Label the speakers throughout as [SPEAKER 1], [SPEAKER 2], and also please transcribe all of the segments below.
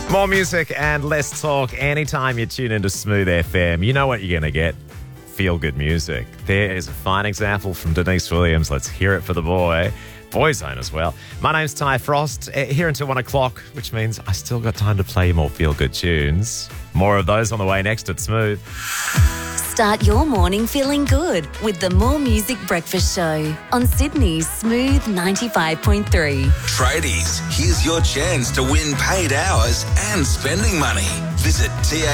[SPEAKER 1] More music and less talk anytime you tune into Smooth FM. You know what you're going to get. Feel-good music. There is a fine example from Denise Williams. Let's hear it for the Boyzone as well. My name's Ty Frost, here until 1 o'clock, which means I still got time to play more feel-good tunes. More of those on the way next at Smooth.
[SPEAKER 2] Start your morning feeling good with the More Music Breakfast Show on Sydney's Smooth 95.3.
[SPEAKER 3] Tradies, here's your chance to win paid hours and spending money. Visit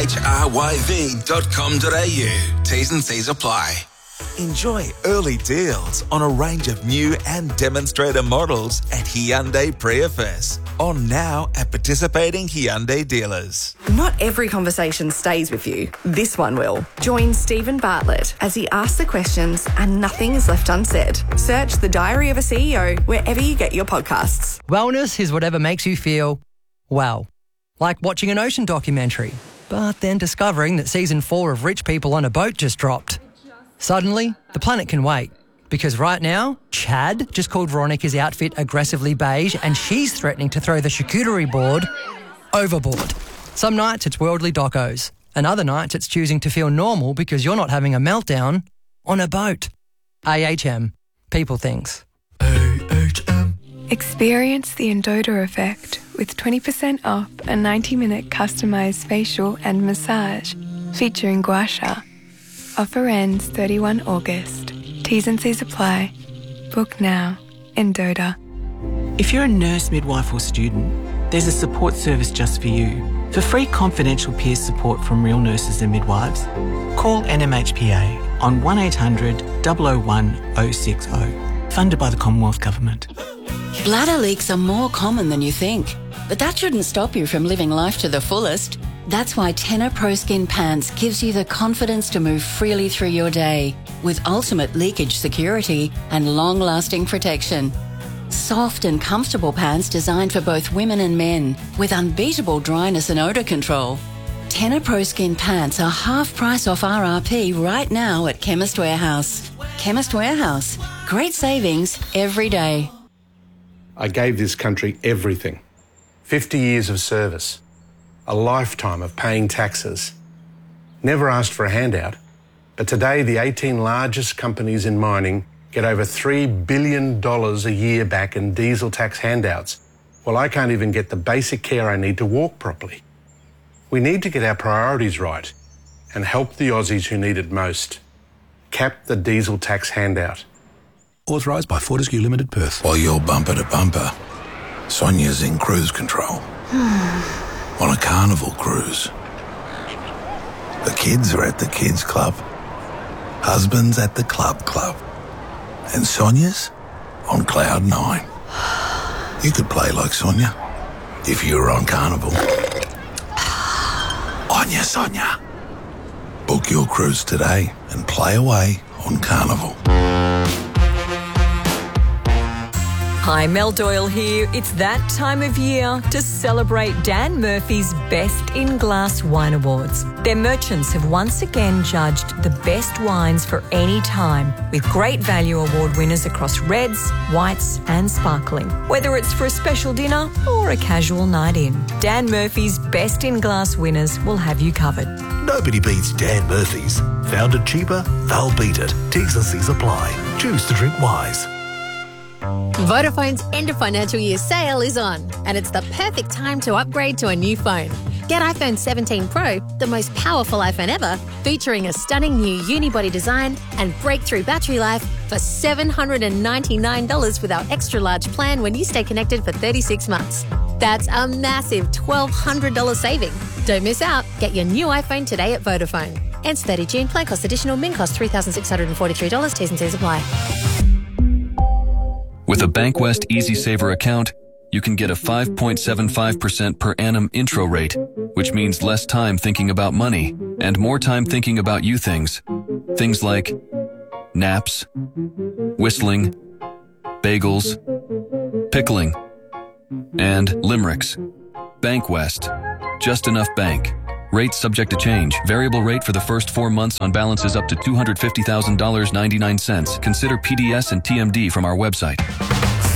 [SPEAKER 3] thryv.com.au. T's and C's apply. Enjoy early deals on a range of new and demonstrator models at Hyundai Prius. On now at participating Hyundai dealers.
[SPEAKER 4] Not every conversation stays with you. This one will. Join Stephen Bartlett as he asks the questions and nothing is left unsaid. Search The Diary of a CEO wherever you get your podcasts.
[SPEAKER 5] Wellness is whatever makes you feel well. Like watching an ocean documentary, but then discovering that season 4 of Rich People on a Boat just dropped. Suddenly, the planet can wait. Because right now, Chad just called Veronica's outfit aggressively beige and she's threatening to throw the charcuterie board overboard. Some nights it's worldly docos, and other nights it's choosing to feel normal because you're not having a meltdown on a boat. AHM. People things.
[SPEAKER 6] AHM. Experience the Endota effect with 20% off a 90-minute customised facial and massage featuring gua sha. Offer ends 31 August. T's and C's apply. Book now. Endota.
[SPEAKER 7] If you're a nurse, midwife or student, there's a support service just for you. For free confidential peer support from real nurses and midwives, call NMHPA on 1800 001 060. Funded by the Commonwealth Government.
[SPEAKER 8] Bladder leaks are more common than you think, but that shouldn't stop you from living life to the fullest. That's why Tenor Pro Skin Pants gives you the confidence to move freely through your day with ultimate leakage security and long-lasting protection. Soft and comfortable pants designed for both women and men with unbeatable dryness and odour control. Tenor Pro Skin Pants are half price off RRP right now at Chemist Warehouse. Chemist Warehouse. Great savings every day.
[SPEAKER 9] I gave this country everything. 50 years of service. A lifetime of paying taxes. Never asked for a handout, but today the 18 largest companies in mining get over $3 billion a year back in diesel tax handouts. Well, I can't even get the basic care I need to walk properly. We need to get our priorities right and help the Aussies who need it most. Cap the diesel tax handout.
[SPEAKER 10] Authorised by Fortescue Limited, Perth.
[SPEAKER 11] While you're bumper to bumper, Sonia's in cruise control. On a carnival cruise. The kids are at the kids club. Husband's at the club. And Sonia's on cloud 9. You could play like Sonia if you were on Carnival. Onya Sonia. Book your cruise today and play away on Carnival.
[SPEAKER 12] Hi, Mel Doyle here. It's that time of year to celebrate Dan Murphy's Best in Glass Wine Awards. Their merchants have once again judged the best wines for any time, with great value award winners across reds, whites and sparkling. Whether it's for a special dinner or a casual night in, Dan Murphy's Best in Glass winners will have you covered.
[SPEAKER 10] Nobody beats Dan Murphy's. Found it cheaper, they'll beat it. T's and C's apply. Choose to drink wise.
[SPEAKER 13] Vodafone's end of financial year sale is on, and it's the perfect time to upgrade to a new phone. Get iPhone 17 Pro, the most powerful iPhone ever, featuring a stunning new unibody design and breakthrough battery life for $799 with our extra large plan when you stay connected for 36 months. That's a massive $1,200 saving. Don't miss out. Get your new iPhone today at Vodafone. Ends 30 June. Plan cost additional. Min cost $3,643. T's and C's apply.
[SPEAKER 14] With a Bankwest Easy Saver account, you can get a 5.75% per annum intro rate, which means less time thinking about money and more time thinking about you things. Things like naps, whistling, bagels, pickling, and limericks. Bankwest. Just enough bank. Rates subject to change. Variable rate for the first 4 months on balances up to $250,000.99. Consider PDS and TMD from our website.